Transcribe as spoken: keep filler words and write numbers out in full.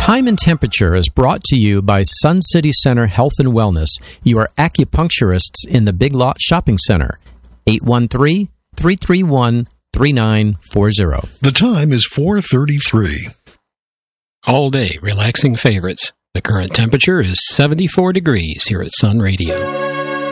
Time and Temperature is brought to you by Sun City Center Health and Wellness. You are acupuncturists in the Big Lot Shopping Center. eight one three, three three one, three nine four zero. The time is four thirty-three. All day relaxing favorites. The current temperature is seventy-four degrees here at Sun Radio.